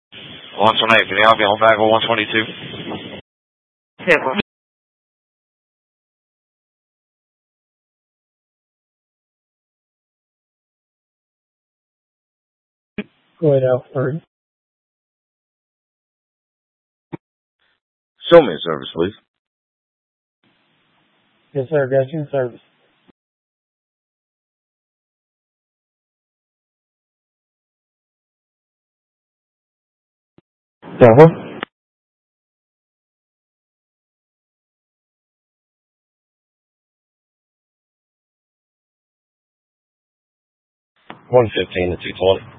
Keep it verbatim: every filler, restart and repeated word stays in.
one twenty-eight, can you help me on back with one twenty-two? Yeah. Go ahead, Alfred. Show me a service, please. Yes, sir. Got you in service. Uh-huh. one fifteen to two twenty.